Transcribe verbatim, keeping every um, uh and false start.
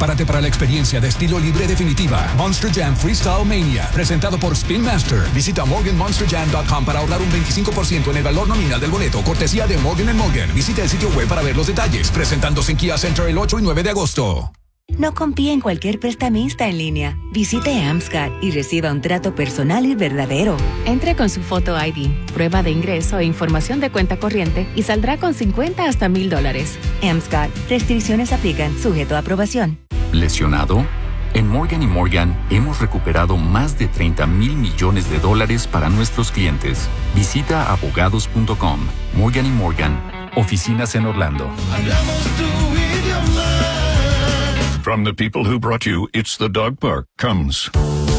Prepárate para la experiencia de estilo libre definitiva. Monster Jam Freestyle Mania, presentado por Spin Master. Visita morgan monster jam punto com para ahorrar un veinticinco por ciento en el valor nominal del boleto, cortesía de Morgan and Morgan. Visita el sitio web para ver los detalles. Presentándose en Kia Center el ocho y nueve de agosto. No confíe en cualquier prestamista en línea. Visite AmSCAD y reciba un trato personal y verdadero. Entre con su foto I D, prueba de ingreso e información de cuenta corriente y saldrá con cincuenta hasta mil dólares. AmSCAD. Restricciones aplican. Sujeto a aprobación. ¿Lesionado? En Morgan y Morgan hemos recuperado más de treinta mil millones de dólares para nuestros clientes. Visita abogados punto com. Morgan y Morgan. Oficinas en Orlando. Hablamos tu idioma. From the people who brought you It's the Dog Park comes